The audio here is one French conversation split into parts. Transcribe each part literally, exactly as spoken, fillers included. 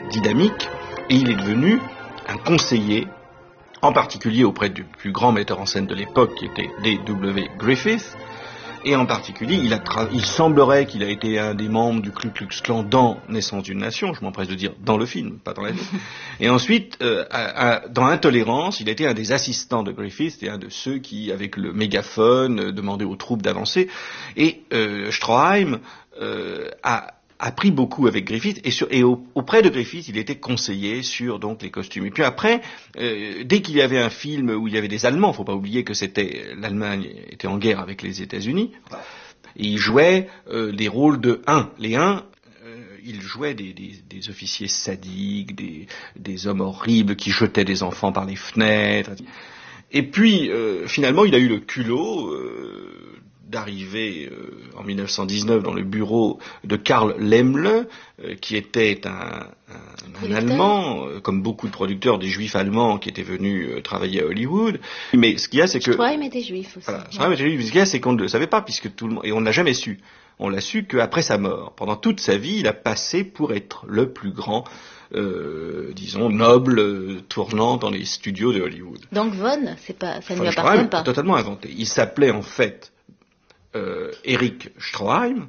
dynamique, et il est devenu un conseiller, en particulier auprès du plus grand metteur en scène de l'époque, qui était D W Griffith, et en particulier, il, a tra- il semblerait qu'il a été un des membres du Ku Klux Klan dans Naissance d'une Nation, je m'empresse de dire dans le film, pas dans la vie. Et ensuite, euh, à, à, dans Intolérance, il a été un des assistants de Griffith, et un de ceux qui, avec le mégaphone, euh, demandaient aux troupes d'avancer. Et euh, Stroheim euh, a appris beaucoup avec Griffith, et, sur, et au, auprès de Griffith, il était conseiller sur donc les costumes. Et puis après, euh, dès qu'il y avait un film où il y avait des Allemands, faut pas oublier que c'était l'Allemagne était en guerre avec les États-Unis, et il jouait euh, des rôles de Huns. Les Huns, euh, il jouait des, des, des officiers sadiques, des, des hommes horribles qui jetaient des enfants par les fenêtres. Et puis, euh, finalement, il a eu le culot euh, d'arriver euh, en mille neuf cent dix-neuf dans le bureau de Karl Laemmle, euh, qui était un, un, un Allemand, euh, comme beaucoup de producteurs, des Juifs allemands qui étaient venus euh, travailler à Hollywood. Mais ce qu'il y a, c'est que... Stroheim était juif aussi. Voilà, Stroheim était juif. Ce qu'il y a, c'est qu'on ne le savait pas, puisque tout le monde... Et on ne l'a jamais su. On l'a su qu'après sa mort. Pendant toute sa vie, il a passé pour être le plus grand, euh, disons, noble euh, tournant dans les studios de Hollywood. Donc Von, c'est pas, ça ne Von lui appartient Stroheim, pas. Totalement inventé. Il s'appelait en fait Euh, Erich Stroheim.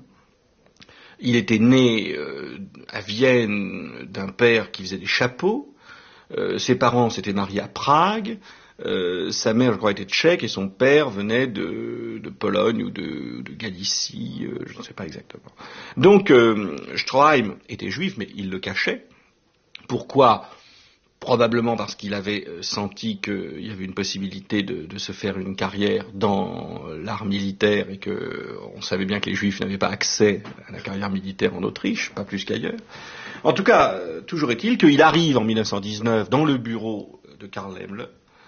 Il était né euh, à Vienne d'un père qui faisait des chapeaux. Euh, ses parents s'étaient mariés à Prague. Euh, sa mère, je crois, était tchèque et son père venait de, de Pologne ou de, de Galicie, euh, je ne sais pas exactement. Donc euh, Stroheim était juif, mais il le cachait. Pourquoi ? Probablement parce qu'il avait senti qu'il y avait une possibilité de, de se faire une carrière dans l'art militaire et qu'on savait bien que les Juifs n'avaient pas accès à la carrière militaire en Autriche, pas plus qu'ailleurs. En tout cas, toujours est-il qu'il arrive en mille neuf cent dix-neuf dans le bureau de Karl Laemmle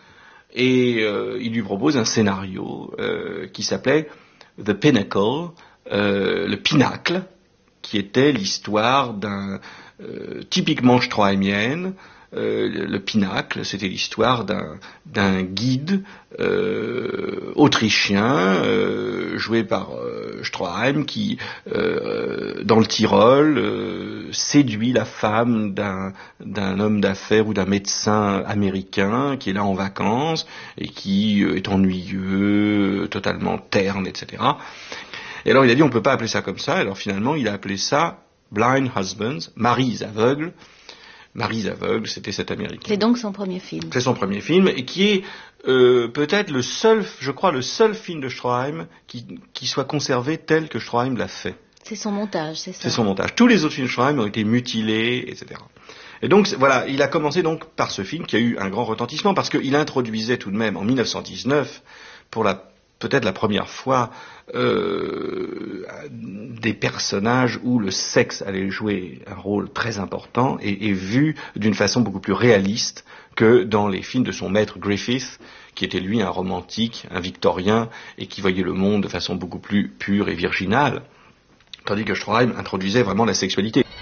et euh, il lui propose un scénario euh, qui s'appelait The Pinnacle, euh, le pinacle, qui était l'histoire d'un euh, typiquement stroheimienne. Euh, le Pinacle, c'était l'histoire d'un, d'un guide euh, autrichien euh, joué par euh, Stroheim qui, euh, dans le Tyrol, euh, séduit la femme d'un, d'un homme d'affaires ou d'un médecin américain qui est là en vacances et qui euh, est ennuyeux, totalement terne, et cetera. Et alors il a dit on ne peut pas appeler ça comme ça, alors finalement il a appelé ça Blind Husbands, maris aveugles. Maris aveugles, c'était cet Américain. C'est donc son premier film. C'est son premier film, et qui est euh, peut-être le seul, je crois, le seul film de Stroheim qui, qui soit conservé tel que Stroheim l'a fait. C'est son montage, c'est ça. C'est son montage. Tous les autres films de Stroheim ont été mutilés, et cetera. Et donc, voilà, il a commencé donc par ce film qui a eu un grand retentissement, parce qu'il introduisait tout de même, en mille neuf cent dix-neuf, pour la peut-être la première fois, euh, des personnages où le sexe allait jouer un rôle très important et, et vu d'une façon beaucoup plus réaliste que dans les films de son maître Griffith, qui était lui un romantique, un victorien, et qui voyait le monde de façon beaucoup plus pure et virginale, tandis que Stroheim introduisait vraiment la sexualité.